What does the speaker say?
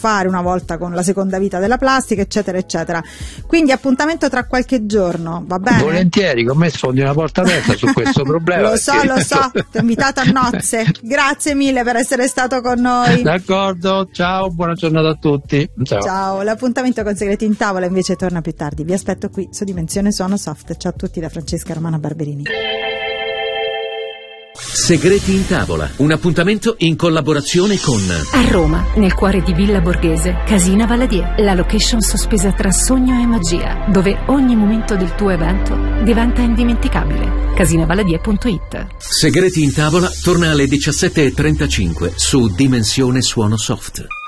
fare una volta con la seconda vita della plastica, eccetera eccetera. Quindi appuntamento tra qualche giorno, va bene? Volentieri, con me sfondi una porta aperta su questo problema. Lo so, ti ho invitato a nozze. Grazie mille per essere stato con noi. D'accordo, ciao, buona giornata a tutti. Ciao. L'appuntamento con Segreti in Tavola invece torna più tardi. Vi aspetto qui su Dimensione Suono Soft. Ciao a tutti da Francesca Romana Barberini. Segreti in Tavola, un appuntamento in collaborazione con a Roma, nel cuore di Villa Borghese, Casina Valadier, la location sospesa tra sogno e magia, dove ogni momento del tuo evento diventa indimenticabile. Casinavaladier.it. Segreti in Tavola torna alle 17:35 su Dimensione Suono Soft.